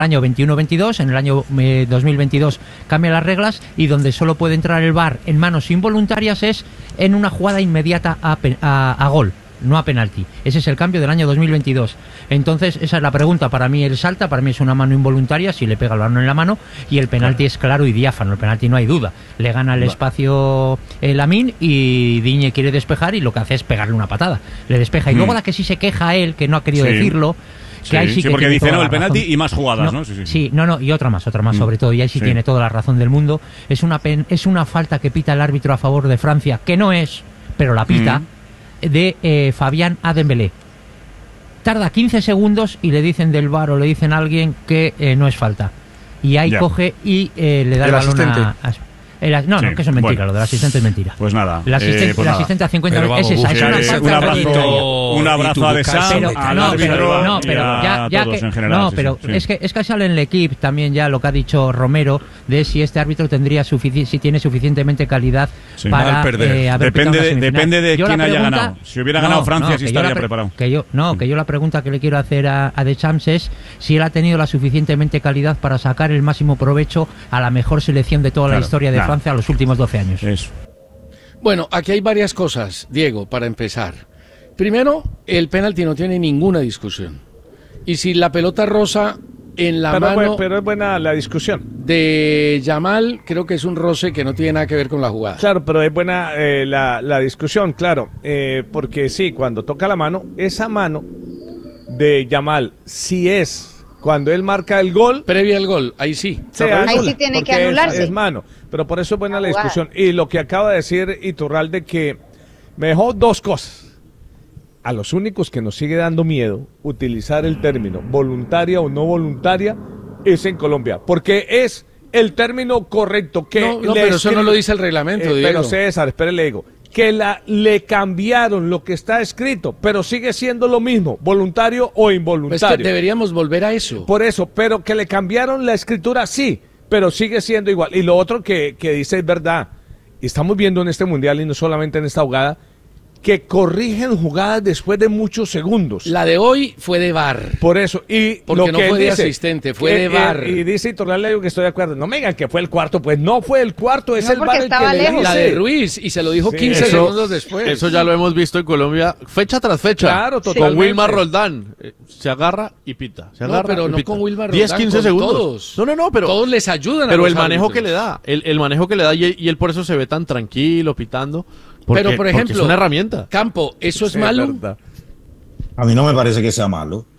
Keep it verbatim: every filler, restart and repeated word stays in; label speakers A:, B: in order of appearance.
A: año veintiuno veintidós, en el año eh, dos mil veintidós cambia las reglas y donde solo puede entrar el V A R en manos involuntarias es en una jugada inmediata a, a, a gol, no a penalti. Ese es el cambio del año dos mil veintidós. Entonces, esa es la pregunta. Para mí él salta, para mí es una mano involuntaria si le pega el balón en la mano, y el penalti claro. es claro y diáfano, el penalti no hay duda. Le gana el no. espacio el Lamine y Digne quiere despejar y lo que hace es pegarle una patada. Le despeja y mm. luego la que sí se queja él, que no ha querido sí. decirlo, que
B: sí,
A: ahí sí,
B: sí
A: que
B: porque
A: tiene
B: dice
A: toda
B: no,
A: la
B: el penalti
A: razón.
B: y más jugadas,
A: no,
B: ¿no? Sí, sí.
A: sí, no, no, y otra más, otra más, mm. sobre todo, y ahí sí, sí tiene toda la razón del mundo. Es una pen, es una falta que pita el árbitro a favor de Francia, que no es, pero la pita, mm. de eh, Fabián a Dembélé. Tarda quince segundos y le dicen del V A R o le dicen a alguien que eh, no es falta. Y ahí yeah. coge y eh, le da el, el balón a... a El, no, sí, no, que eso es mentira, bueno, lo del asistente es mentira.
B: Pues nada.
A: El asistente,
B: eh, pues
A: el
B: nada.
A: asistente a cincuenta es esa, es una
B: eh,
A: falta
B: un abrazo, un abrazo a Deschamps, al
A: no,
B: árbitro
A: pero, no, pero
B: y a
A: ya, ya
B: todos
A: que,
B: en general.
A: No,
B: sí,
A: pero
B: sí.
A: es que es que sale en el equipo también ya lo que ha dicho Romero de si este árbitro tendría sufici si tiene suficientemente calidad sí, para eh, haber
B: depende de, depende de
A: yo
B: quién
A: pregunta,
B: haya ganado. Si hubiera ganado
A: no,
B: Francia,
A: no,
B: sí estaría preparado.
A: Que yo, no, que yo la pregunta que le quiero hacer a, a Deschamps es si él ha tenido la suficientemente calidad para sacar el máximo provecho a la mejor selección de toda claro, la historia de nada. Francia a los últimos doce años.
B: Eso.
C: Bueno, aquí hay varias cosas, Diego, para empezar. Primero, el penalti no tiene ninguna discusión. Y si la pelota rosa en la
D: pero,
C: mano...
D: Pero es buena la discusión.
C: De Yamal, creo que es un roce que no tiene nada que ver con la jugada.
D: Claro, pero es buena eh, la, la discusión, claro. Eh, porque sí, cuando toca la mano, esa mano de Yamal, si es... Cuando él marca el gol...
C: Previo al gol, ahí sí.
D: sí
E: ahí sí tiene que anularse.
D: Es, es mano, pero por eso es buena la discusión. Y lo que acaba de decir Iturralde, que me dejó dos cosas. A los únicos que nos sigue dando miedo utilizar el término voluntaria o no voluntaria es en Colombia, porque es el término correcto. Que
C: no, no pero eso no lo dice el reglamento,
D: eh,
C: Diego.
D: Pero César, espere, le digo. Que la, le cambiaron lo que está escrito, pero sigue siendo lo mismo, voluntario o involuntario.
C: Pues que deberíamos volver a eso.
D: Por eso, pero que le cambiaron la escritura, sí, pero sigue siendo igual. Y lo otro que, que dice es verdad, y estamos viendo en este mundial y no solamente en esta jugada, que corrigen jugadas después de muchos segundos.
C: La de hoy fue de V A R.
D: Por eso, y
C: porque
D: lo
C: no
D: que
C: fue de
D: dice,
C: asistente, fue
D: eh,
C: de V A R.
D: Eh, y dice Iturralde que estoy de acuerdo. No me digan que fue el cuarto, pues no fue el cuarto, es
E: no,
D: el V A R el que le dice.
C: La de Ruiz, y se lo dijo sí, quince eso, segundos después.
F: Eso ya lo hemos visto en Colombia, fecha tras fecha.
D: Claro, totalmente.
F: Con Wilmar Roldán. Eh, se agarra y pita. Se agarra
C: no, pero
F: y
C: no
F: pita.
C: con Wilmar Roldán,
F: diez, quince segundos.
C: Todos.
F: No, no, no, pero...
C: Todos les ayudan a
F: Pero
C: los
F: el manejo
C: árbitros.
F: que le da, el, el manejo que le da, y, y él por eso se ve tan tranquilo, pitando. Porque,
C: pero, por ejemplo,
F: es una herramienta.
C: Campo, ¿eso es
D: sí,
C: malo?
D: Es
G: a mí no me parece que sea malo.